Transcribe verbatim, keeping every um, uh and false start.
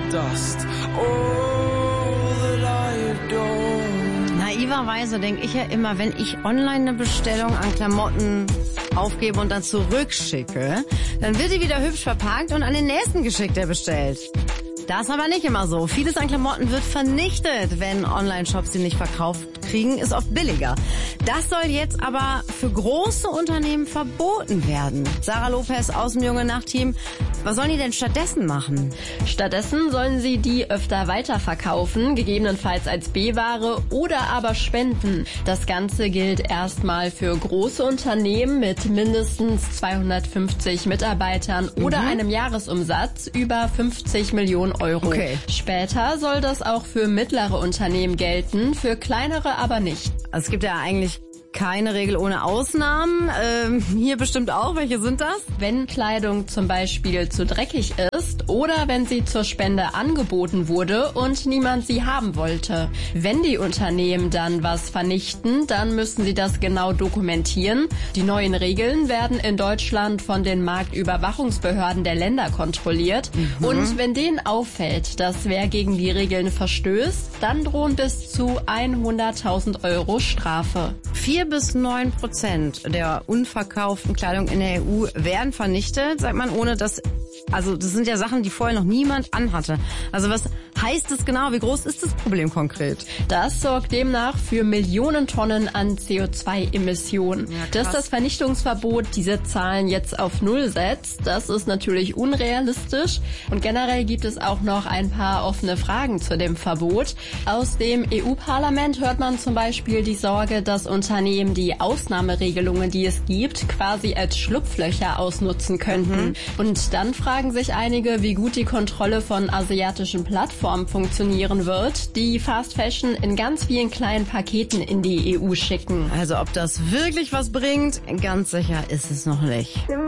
dust. All that I adore. Naiverweise denke ich ja immer, wenn ich online eine Bestellung an Klamotten aufgebe und dann zurückschicke, dann wird die wieder hübsch verpackt und an den nächsten geschickt, der bestellt. Das ist aber nicht immer so. Vieles an Klamotten wird vernichtet, wenn Online-Shops sie nicht verkauft kriegen, ist oft billiger. Das soll jetzt aber für große Unternehmen verboten werden. Sarah Lopez aus dem Junge Nacht-Team. Was sollen die denn stattdessen machen? Stattdessen sollen sie die öfter weiterverkaufen, gegebenenfalls als B-Ware oder aber spenden. Das Ganze gilt erstmal für große Unternehmen mit mindestens zweihundertfünfzig Mitarbeitern oder mhm. einem Jahresumsatz über fünfzig Millionen Euro. Okay. Später soll das auch für mittlere Unternehmen gelten, für kleinere aber nicht. Also es gibt ja eigentlich keine Regel ohne Ausnahmen. Ähm, hier bestimmt auch. Welche sind das? Wenn Kleidung zum Beispiel zu dreckig ist oder wenn sie zur Spende angeboten wurde und niemand sie haben wollte. Wenn die Unternehmen dann was vernichten, dann müssen sie das genau dokumentieren. Die neuen Regeln werden in Deutschland von den Marktüberwachungsbehörden der Länder kontrolliert. Mhm. Und wenn denen auffällt, dass wer gegen die Regeln verstößt, dann drohen bis zu hunderttausend Euro Strafe. Vier bis neun Prozent der unverkauften Kleidung in der E U werden vernichtet, sagt man, ohne dass, also das sind ja Sachen, die vorher noch niemand anhatte. Also was heißt das genau? Wie groß ist das Problem konkret? Das sorgt demnach für Millionen Tonnen an C O zwei Emissionen. Ja, dass das Vernichtungsverbot diese Zahlen jetzt auf Null setzt, das ist natürlich unrealistisch. Und generell gibt es auch noch ein paar offene Fragen zu dem Verbot. Aus dem E U-Parlament hört man zum Beispiel die Sorge, dass Unternehmen die Ausnahmeregelungen, die es gibt, quasi als Schlupflöcher ausnutzen könnten. Mhm. Und dann fragen sich einige, wie gut die Kontrolle von asiatischen Plattformen funktionieren wird, die Fast Fashion in ganz vielen kleinen Paketen in die E U schicken. Also ob das wirklich was bringt, ganz sicher ist es noch nicht.